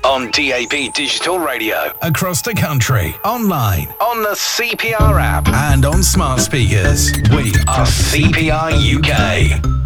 On DAB Digital Radio. Across the country. Online. On the CPR app. And on smart speakers. We are CPR UK.